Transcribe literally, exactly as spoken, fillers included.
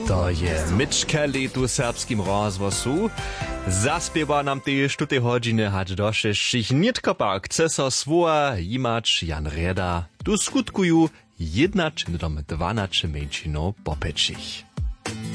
To je Mitchkelly tu serbskim rozwosu. Zaspiewa nam tež tutej hodźiny hać do šešćich nitko pak chce so svoja jimać Jan Reda. Tu skutkuju jedna čindom dvanače menšino popečich.